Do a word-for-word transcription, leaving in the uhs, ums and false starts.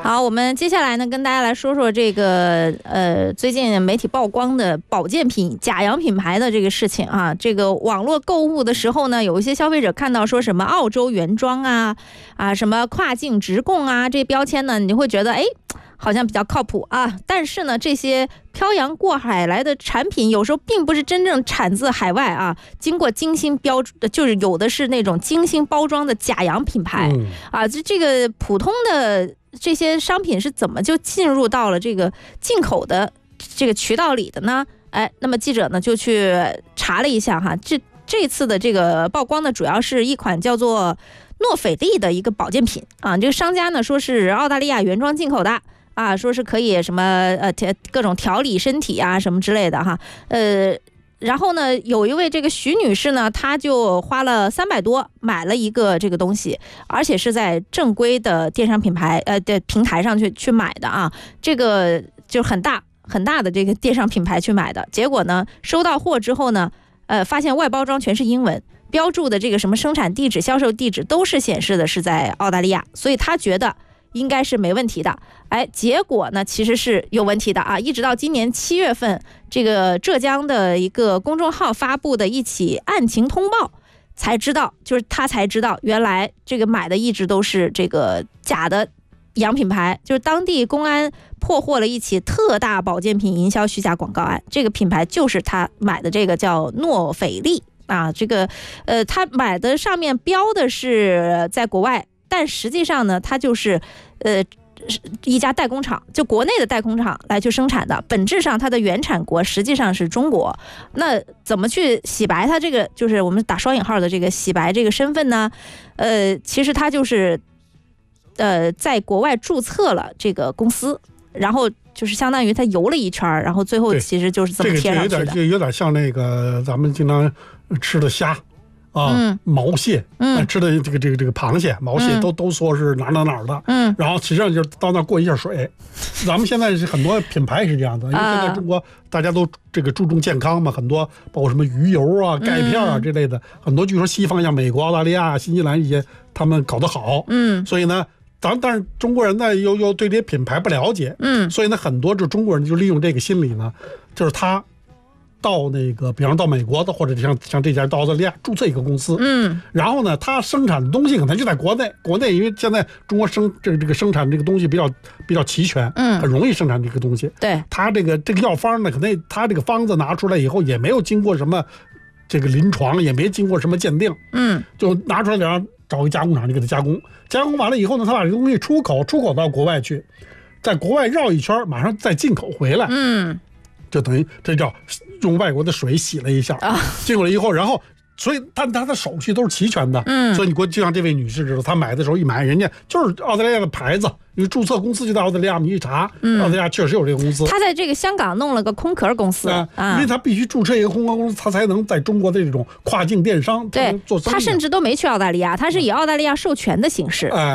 好，我们接下来呢，跟大家来说说这个呃，最近媒体曝光的保健品假洋品牌的这个事情啊。这个网络购物的时候呢，有一些消费者看到说什么澳洲原装啊啊，什么跨境直供啊，这标签呢，你会觉得哎，好像比较靠谱啊。但是呢，这些漂洋过海来的产品，有时候并不是真正产自海外啊，经过精心标，就是有的是那种精心包装的假洋品牌、嗯、啊。这这个普通的这些商品是怎么就进入到了这个进口的这个渠道里的呢？哎，那么记者呢就去查了一下哈，这这次的这个曝光呢，主要是一款叫做诺斐丽的一个保健品啊。这个商家呢说是澳大利亚原装进口的。啊，说是可以什么呃调各种调理身体啊什么之类的哈，呃，然后呢，有一位这个徐女士呢，她就花了三百多买了一个这个东西，而且是在正规的电商品牌呃的平台上去去买的啊，这个就很大很大的这个电商品牌去买的，结果呢，收到货之后呢，呃，发现外包装全是英文，标注的这个什么生产地址、销售地址都是显示的是在澳大利亚，所以她觉得应该是没问题的，哎，结果呢其实是有问题的啊！一直到今年七月份，这个浙江的一个公众号发布的一起案情通报，才知道，就是他才知道，原来这个买的一直都是这个假的洋品牌，就是当地公安破获了一起特大保健品营销虚假广告案，这个品牌就是他买的这个叫诺斐丽啊，这个呃，他买的上面标的是在国外。但实际上呢，它就是呃一家代工厂，就国内的代工厂来去生产的，本质上它的原产国实际上是中国。那怎么去洗白它这个，就是我们打双引号的这个洗白这个身份呢？呃，其实它就是呃在国外注册了这个公司，然后就是相当于它游了一圈，然后最后其实就是这么贴上去的。 这个有点有点像那个咱们经常吃的虾。啊，嗯、毛蟹，嗯，吃的这个这个这个螃蟹、毛蟹都、嗯、都说是哪哪哪的，嗯，然后实际上就到那过一下水。咱们现在是很多品牌是这样的，因为现在中国大家都这个注重健康嘛，很多包括什么鱼油啊、钙片啊之类的，嗯、很多据说西方像美国、澳大利亚、新西兰一些他们搞得好，嗯，所以呢，咱但是中国人呢又又对这些品牌不了解，嗯，所以呢很多就中国人就利用这个心理呢，就是他。到那个，比方到美国的，或者像像这家到澳大利亚注册一个公司，嗯，然后呢，他生产的东西可能就在国内，国内因为现在中国生这个这个生产这个东西比较比较齐全，嗯，很容易生产这个东西。对，他这个这个药方呢，可能他这个方子拿出来以后也没有经过什么这个临床，也没经过什么鉴定，嗯，就拿出来然后找个加工厂就给他加工，加工完了以后呢，他把这个东西出口出口到国外去，在国外绕一圈，马上再进口回来，嗯。就等于这叫用外国的水洗了一下，啊、进过来以后，然后所以但他的手续都是齐全的，嗯，所以你国就像这位女士知道，她买的时候一买，人家就是澳大利亚的牌子，因为注册公司就在澳大利亚，你一查，嗯、澳大利亚确实有这个公司。他在这个香港弄了个空壳公司，啊， 因为他必须注册一个空壳公司，他才能在中国的这种跨境电商对做生意。他甚至都没去澳大利亚，他是以澳大利亚授权的形式。哎、呃。